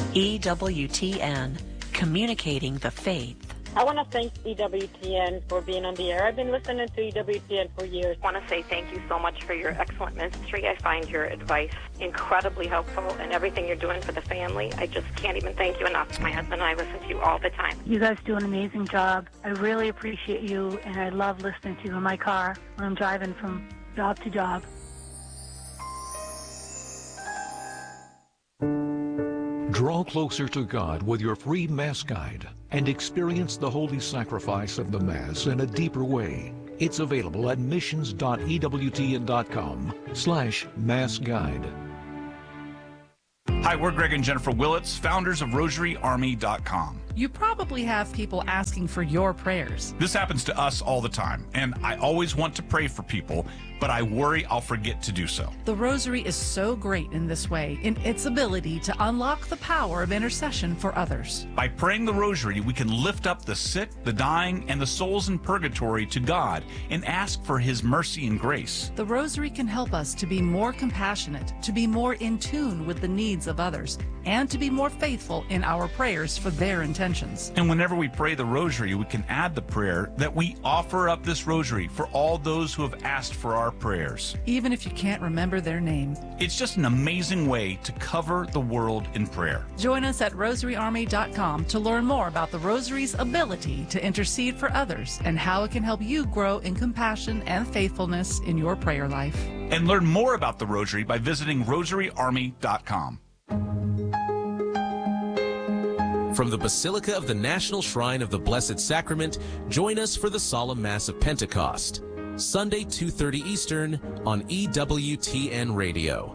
EWTN, communicating the faith. I want to thank EWTN for being on the air. I've been listening to EWTN for years. I want to say thank you so much for your excellent ministry. I find your advice incredibly helpful and everything you're doing for the family. I just can't even thank you enough. My husband and I listen to you all the time. You guys do an amazing job. I really appreciate you, and I love listening to you in my car when I'm driving from job to job. Draw closer to God with your free Mass Guide and experience the holy sacrifice of the Mass in a deeper way. It's available at missions.ewtn.com/Mass Guide. Hi, we're Greg and Jennifer Willits, founders of RosaryArmy.com. You probably have people asking for your prayers. This happens to us all the time, and I always want to pray for people, but I worry I'll forget to do so. The Rosary is so great in this way, in its ability to unlock the power of intercession for others. By praying the Rosary, we can lift up the sick, the dying, and the souls in purgatory to God and ask for His mercy and grace. The Rosary can help us to be more compassionate, to be more in tune with the needs of others, and to be more faithful in our prayers for their intentions. And whenever we pray the Rosary, we can add the prayer that we offer up this Rosary for all those who have asked for our prayers. Even if you can't remember their name. It's just an amazing way to cover the world in prayer. Join us at RosaryArmy.com to learn more about the Rosary's ability to intercede for others and how it can help you grow in compassion and faithfulness in your prayer life. And learn more about the Rosary by visiting RosaryArmy.com. From the Basilica of the National Shrine of the Blessed Sacrament, join us for the Solemn Mass of Pentecost, Sunday 2:30 Eastern on EWTN Radio.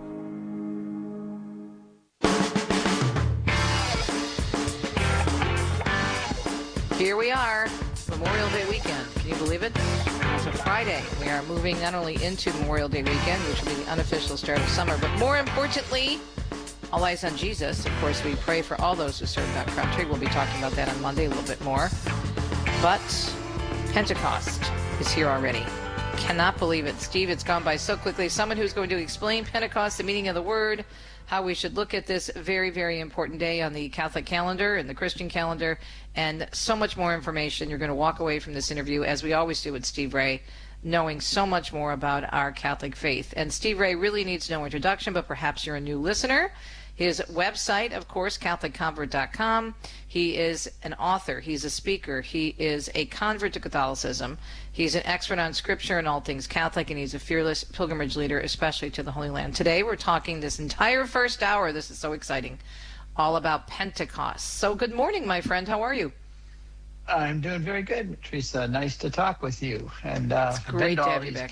Here we are, Memorial Day weekend. Can you believe it? It's a Friday. We are moving not only into Memorial Day weekend, which will be the unofficial start of summer, but more importantly, all eyes on Jesus. Of course, we pray for all those who serve that country. We'll be talking about that on Monday a little bit more. But Pentecost is here already. Cannot believe it. Steve, it's gone by so quickly. Someone who's going to explain Pentecost, the meaning of the word, how we should look at this very, very important day on the Catholic calendar and the Christian calendar, and so much more information. You're going to walk away from this interview, as we always do with Steve Ray, knowing so much more about our Catholic faith. And Steve Ray really needs no introduction, but perhaps you're a new listener. His website, of course, CatholicConvert.com. He is an author. He's a speaker. He is a convert to Catholicism. He's an expert on Scripture and all things Catholic, and he's a fearless pilgrimage leader, especially to the Holy Land. Today, we're talking this entire first hour. This is so exciting. All about Pentecost. So good morning, my friend. How are you? I'm doing very good, Teresa. Nice to talk with you. And great to have you back.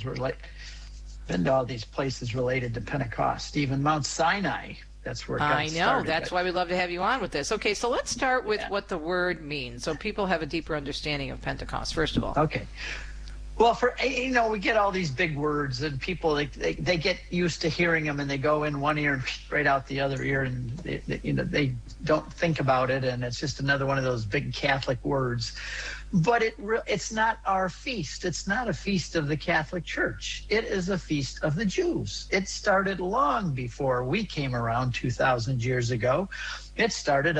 Been to all these places related to Pentecost. Even Mount Sinai. That's where it got started. I know. That's why we love to have you on with this. Okay, so let's start with what the word means, so people have a deeper understanding of Pentecost. First of all. Okay. Well, we get all these big words, and people they get used to hearing them, and they go in one ear and right out the other ear, and they don't think about it, and it's just another one of those big Catholic words. But it's not our feast. It's not a feast of the Catholic Church. It is a feast of the Jews. It started long before we came around 2,000 years ago. It started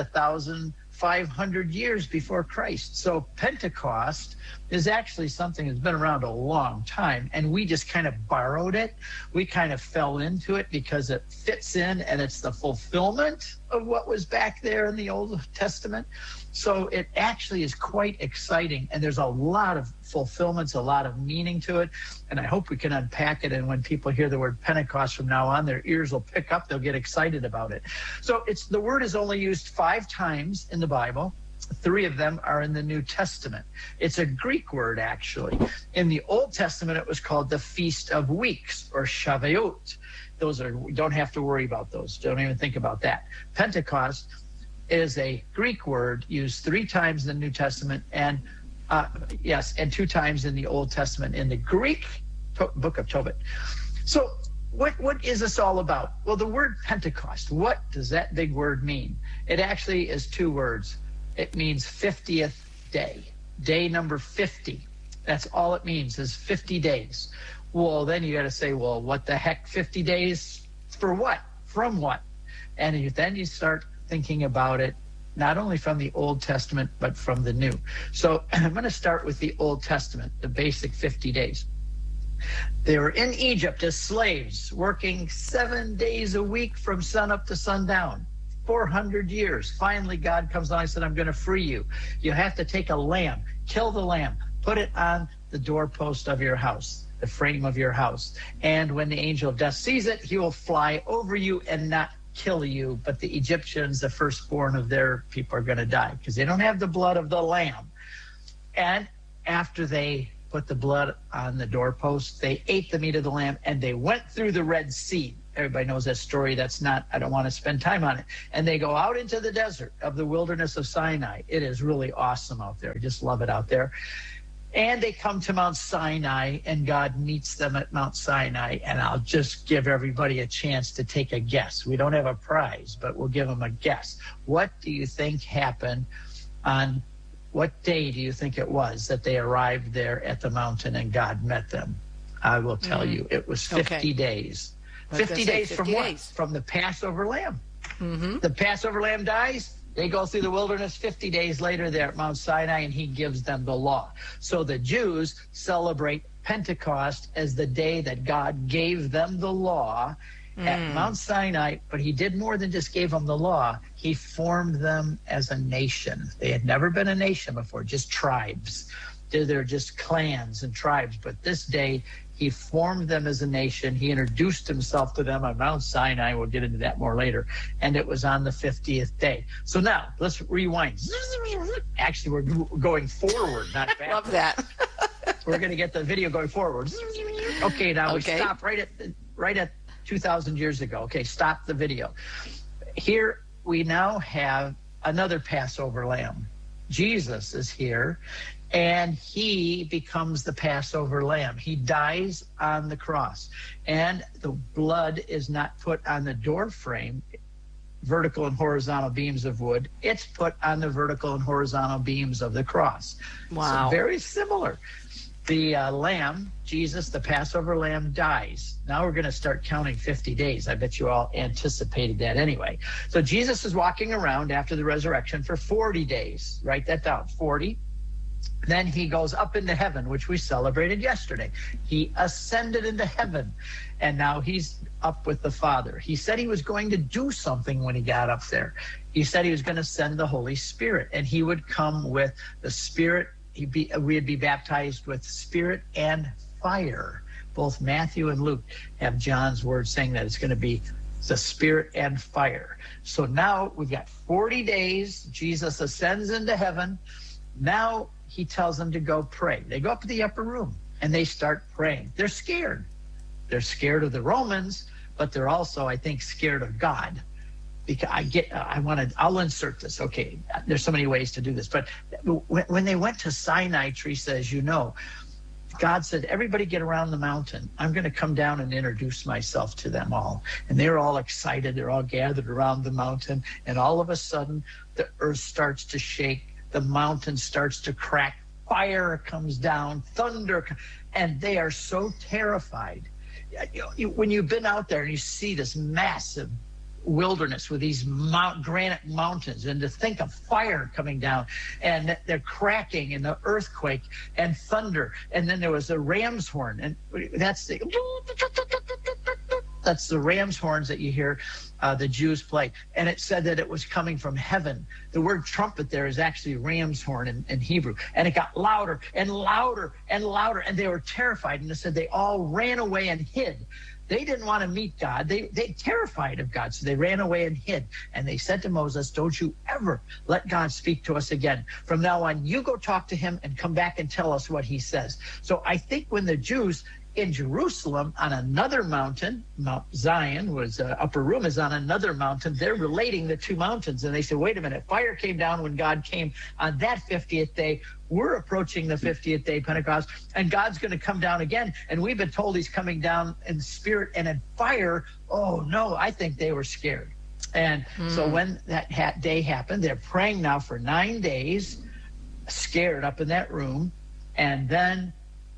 1,500 years before Christ. So Pentecost is actually something that's been around a long time, and we just kind of borrowed it. We kind of fell into it because it fits in, and it's the fulfillment of what was back there in the Old Testament. So it actually is quite exciting, and there's a lot of fulfillments, a lot of meaning to it, and I hope we can unpack it, and when people hear the word Pentecost from now on, their ears will pick up, they'll get excited about it. So the word is only used 5 times in the Bible. 3 of them are in the New Testament. It's a Greek word, actually. In the Old Testament, it was called the Feast of Weeks, or Shavuot. We don't have to worry about those. Don't even think about that. Pentecost is a Greek word used 3 times in the New Testament, and 2 times in the Old Testament in the Greek book of Tobit. So what is this all about? Well, the word Pentecost, what does that big word mean? It actually is 2 words. It means 50th day, day number 50. That's all it means, is 50 days. Well, then you got to say, well, what the heck, 50 days for what? From what? And then you start thinking about it, not only from the Old Testament, but from the New. So I'm going to start with the Old Testament, the basic 50 days. They were in Egypt as slaves, working 7 days a week from sunup to sundown. 400 years. Finally, God comes along and said, I'm going to free you. You have to take a lamb, kill the lamb, put it on the doorpost of your house, the frame of your house. And when the angel of death sees it, he will fly over you and not kill you. But the Egyptians, the firstborn of their people, are going to die because they don't have the blood of the lamb. And after they put the blood on the doorpost, they ate the meat of the lamb, and they went through the Red Sea. Everybody knows that story. That's not, I don't want to spend time on it. And they go out into the desert of the wilderness of Sinai. It is really awesome out there. I just love it out there. And they come to Mount Sinai, and God meets them at Mount Sinai. And I'll just give everybody a chance to take a guess. We don't have a prize, but we'll give them a guess. What do you think happened on what day do you think it was that they arrived there at the mountain and God met them? I will tell you, it was 50 days. 50 days from what? From the Passover lamb. The Passover lamb dies. They go through the wilderness. 50 days later, they're at Mount Sinai, and he gives them the law. So the Jews celebrate Pentecost as the day that God gave them the law at Mount Sinai, but he did more than just gave them the law. He formed them as a nation. They had never been a nation before, just tribes. They're just clans and tribes. But this day, he formed them as a nation. He introduced himself to them on Mount Sinai. We'll get into that more later. And it was on the 50th day. So now, let's rewind. Actually, we're going forward, not back. Love that. We're going to get the video going forward. Okay, now we stop right at 2,000 years ago. Okay, stop the video. Here we now have another Passover lamb. Jesus is here, and he becomes the Passover lamb. He dies on the cross, and the blood is not put on the door frame, vertical and horizontal beams of wood. It's put on the vertical and horizontal beams of the cross. Wow. So very similar. The lamb, Jesus, the Passover lamb, dies. Now we're going to start counting 50 days. I bet you all anticipated that anyway. So Jesus is walking around after the resurrection for 40 days. Write that down, 40. Then he goes up into heaven, which we celebrated yesterday. He ascended into heaven, and now he's up with the Father. He said he was going to do something when he got up there. He said he was going to send the Holy Spirit, and he would come with the Spirit. We'd be baptized with Spirit and fire. Both Matthew and Luke have John's word saying that it's going to be the Spirit and fire. So now we've got 40 days. Jesus ascends into heaven. Now he tells them to go pray. They go up to the upper room and they start praying. They're scared. They're scared of the Romans, but they're also, I think, scared of God. Because I'll insert this. Okay, there's so many ways to do this. But when they went to Sinai, Teresa, as you know, God said, everybody get around the mountain. I'm going to come down and introduce myself to them all. And they're all excited. They're all gathered around the mountain. And all of a sudden, the earth starts to shake. The mountain starts to crack. Fire comes down. Thunder. And they are so terrified. When you've been out there and you see this massive wilderness with these granite mountains, and to think of fire coming down and they're cracking and the earthquake and thunder, and then there was a ram's horn, and that's the ram's horns that you hear the Jews play, and it said that it was coming from heaven. The word trumpet there is actually ram's horn in Hebrew, and it got louder and louder and louder, and they were terrified, and it said they all ran away and hid. They didn't want to meet God. They terrified of God, so they ran away and hid. And they said to Moses, don't you ever let God speak to us again. From now on, you go talk to him and come back and tell us what he says. So I think when the Jews in Jerusalem on another mountain, Mount Zion, was upper room is on another mountain, they're relating the two mountains. And they said, wait a minute, fire came down when God came on that 50th day. We're approaching the 50th day Pentecost, and God's going to come down again. And we've been told he's coming down in spirit and in fire. Oh, no, I think they were scared. And so when that day happened, they're praying now for 9 days, scared up in that room. And then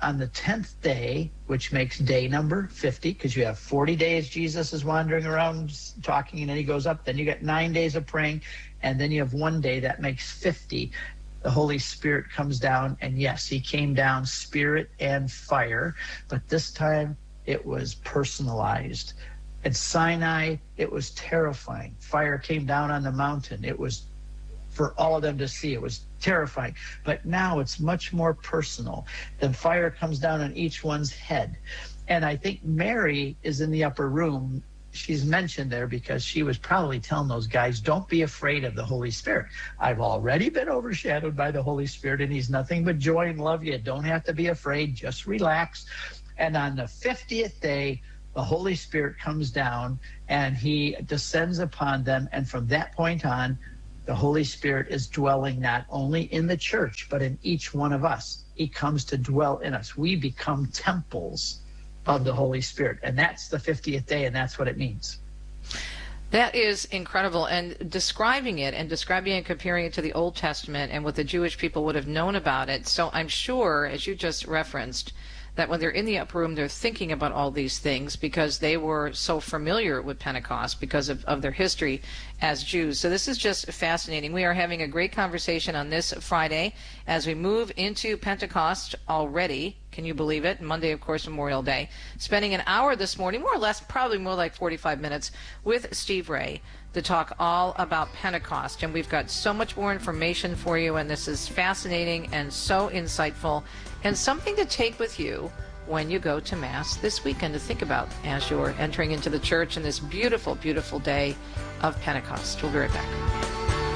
on the 10th day, which makes day number 50, because you have 40 days Jesus is wandering around talking, and then he goes up. Then you get 9 days of praying, and then you have 1 day that makes 50. The Holy Spirit comes down, and yes, he came down spirit and fire, but this time it was personalized. At Sinai, it was terrifying. Fire came down on the mountain. It was for all of them to see. It was terrifying. But now it's much more personal. The fire comes down on each one's head. And I think Mary is in the upper room. She's mentioned there because she was probably telling those guys, don't be afraid of the Holy Spirit. I've already been overshadowed by the Holy Spirit, and he's nothing but joy and love. You don't have to be afraid. Just relax. And on the 50th day, the Holy Spirit comes down and he descends upon them. And from that point on, the Holy Spirit is dwelling not only in the church, but in each one of us. He comes to dwell in us. We become temples of the Holy Spirit. And that's the 50th day, and that's what it means. That is incredible. And describing it and comparing it to the Old Testament and what the Jewish people would have known about it. So I'm sure, as you just referenced, that when they're in the upper room, they're thinking about all these things because they were so familiar with Pentecost because of their history as Jews. So this is just fascinating. We are having a great conversation on this Friday as we move into Pentecost already. Can you believe it? Monday, of course, Memorial Day. Spending an hour this morning, more or less, probably more like 45 minutes, with Steve Ray to talk all about Pentecost. And we've got so much more information for you, and this is fascinating and so insightful and something to take with you when you go to Mass this weekend to think about as you're entering into the church in this beautiful, beautiful day of Pentecost. We'll be right back.